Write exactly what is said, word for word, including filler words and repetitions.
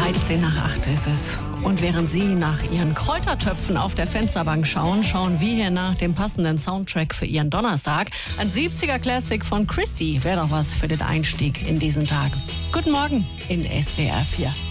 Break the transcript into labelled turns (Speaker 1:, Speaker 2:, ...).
Speaker 1: dreizehn nach acht ist es. Und während Sie nach Ihren Kräutertöpfen auf der Fensterbank schauen, schauen wir hier nach dem passenden Soundtrack für Ihren Donnerstag. Ein siebziger Classic von Christy wäre doch was für den Einstieg in diesen Tag. Guten Morgen in S W R vier.